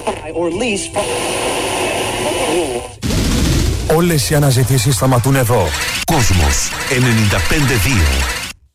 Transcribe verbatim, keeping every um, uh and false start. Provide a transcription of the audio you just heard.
Όλες οι αναζητήσεις σταματούν εδώ. Κόσμος ενενήντα πέντε δύο.